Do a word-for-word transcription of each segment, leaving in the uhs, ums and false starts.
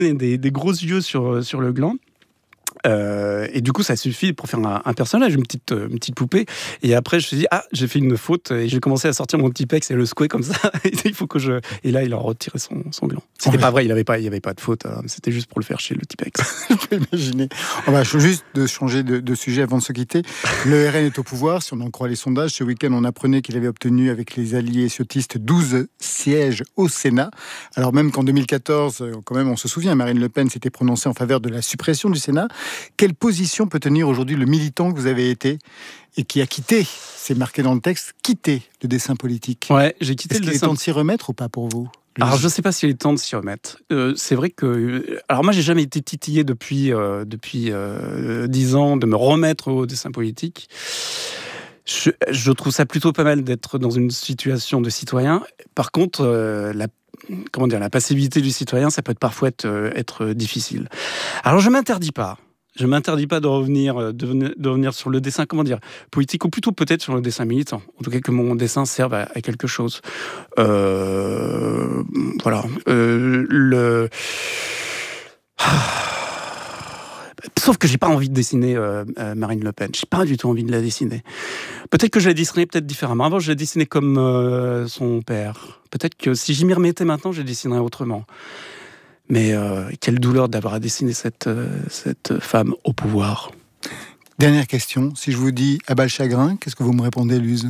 des, des gros yeux sur, sur le gland. Euh, et du coup, ça suffit pour faire un, un personnage, une petite, une petite poupée. Et après, je me suis dit, ah, j'ai fait une faute. Et j'ai commencé à sortir mon petit pex et le secouer comme ça. Il faut que je... Et là, il a retiré son, son gland. C'était ouais. pas vrai, il n'y avait, avait pas de faute. Hein. C'était juste pour le faire chez le petit pex. Je peux imaginer. On va juste de changer de, de sujet avant de se quitter. Le R N est au pouvoir. Si on en croit les sondages, ce week-end, on apprenait qu'il avait obtenu avec les alliés ciotistes douze sièges au Sénat. Alors même qu'en deux mille quatorze, quand même, on se souvient, Marine Le Pen s'était prononcée en faveur de la suppression du Sénat. Quelle position peut tenir aujourd'hui le militant que vous avez été et qui a quitté, c'est marqué dans le texte, quitté le dessin politique? Ouais, j'ai quitté Est-ce le qu'il dessin. est temps de s'y remettre ou pas pour vous? Alors, je ne sais pas s'il est temps de s'y remettre. Euh, c'est vrai que... Alors, moi, j'ai jamais été titillé depuis, euh, depuis euh, dix ans de me remettre au dessin politique. Je, je trouve ça plutôt pas mal d'être dans une situation de citoyen. Par contre, euh, la comment dire, la passivité du citoyen, ça peut parfois être, euh, être difficile. Alors, je ne m'interdis pas. Je ne m'interdis pas de revenir, de, venir, de revenir sur le dessin, comment dire, politique, ou plutôt peut-être sur le dessin militant. En tout cas, que mon dessin serve à, à quelque chose. Euh, voilà. Euh, le... Sauf que j'ai pas envie de dessiner euh, euh, Marine Le Pen. J'ai pas du tout envie de la dessiner. Peut-être que je la dessinerais peut-être différemment. Avant, je la dessinais comme euh, son père. Peut-être que si j'y m'y remettais maintenant, je la dessinerais autrement. Mais euh, quelle douleur d'avoir à dessiner cette, euh, cette femme au pouvoir. Dernière question. Si je vous dis à bas le chagrin, qu'est-ce que vous me répondez, Luz?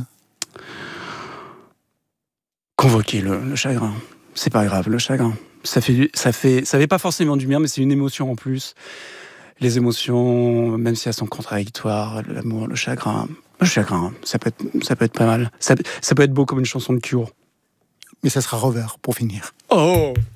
Convoquer le, le chagrin. C'est pas grave, le chagrin. Ça fait, ça fait, ça fait pas forcément du bien, mais c'est une émotion en plus. Les émotions, même si elles sont contradictoires, l'amour, le chagrin. Le chagrin, ça peut être, ça peut être pas mal. Ça, ça peut être beau comme une chanson de Cure. Mais ça sera Rover pour finir. Oh!